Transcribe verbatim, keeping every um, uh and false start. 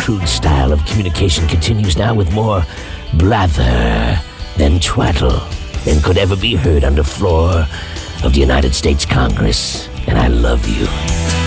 crude style of communication continues now with more blather than twaddle than could ever be heard on the floor of the United States Congress. And I love you.